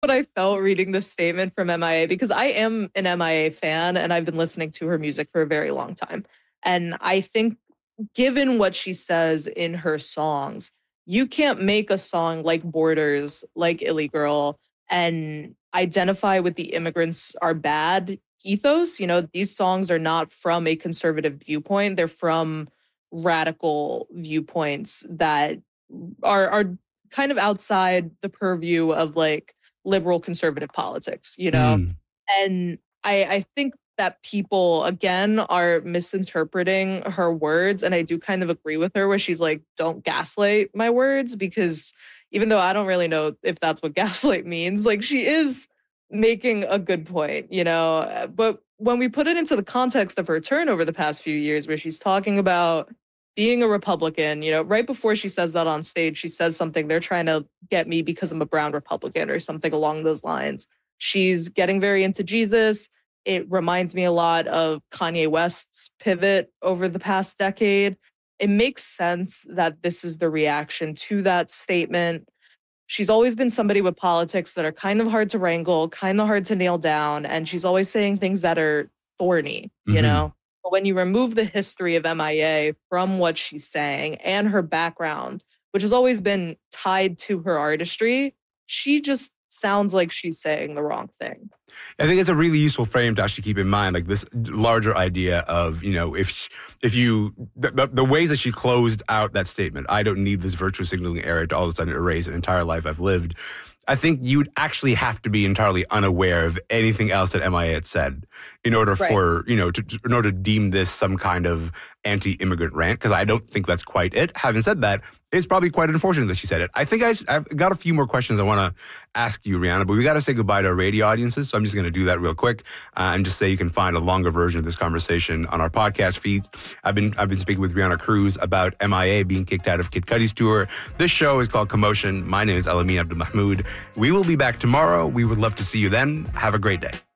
what I felt reading this statement from MIA, because I am an MIA fan and I've been listening to her music for a very long time. And I think given what she says in her songs, you can't make a song like Borders, like Illy Girl, and identify with the immigrants are bad ethos. You know, these songs are not from a conservative viewpoint. They're from radical viewpoints that are kind of outside the purview of like liberal conservative politics, you know? Mm. And I think that people, again, are misinterpreting her words. And I do kind of agree with her where she's like, don't gaslight my words, because even though I don't really know if that's what gaslight means, like she is making a good point, you know? But when we put it into the context of her turn over the past few years, where she's talking about being a Republican, you know, right before she says that on stage, she says something, they're trying to get me because I'm a brown Republican or something along those lines. She's getting very into Jesus. It reminds me a lot of Kanye West's pivot over the past decade. It makes sense that this is the reaction to that statement. She's always been somebody with politics that are kind of hard to wrangle, kind of hard to nail down. And she's always saying things that are thorny, you know? But when you remove the history of MIA from what she's saying and her background, which has always been tied to her artistry, she just sounds like she's saying the wrong thing. I think it's a really useful frame to actually keep in mind, like this larger idea of, you know, if you, the ways that she closed out that statement, I don't need this virtue signaling era to all of a sudden erase an entire life I've lived. I think you'd actually have to be entirely unaware of anything else that MIA had said in order for, you know, in order to deem this some kind of anti-immigrant rant, because I don't think that's quite it. Having said that, it's probably quite unfortunate that she said it. I think I've got a few more questions I want to ask you, Rihanna, but we got to say goodbye to our radio audiences, so I'm just going to do that real quick and just say you can find a longer version of this conversation on our podcast feeds. I've been speaking with Rihanna Cruz about MIA being kicked out of Kid Cudi's tour. This show is called Commotion. My name is Elamin Abdulmahmoud. We will be back tomorrow. We would love to see you then. Have a great day.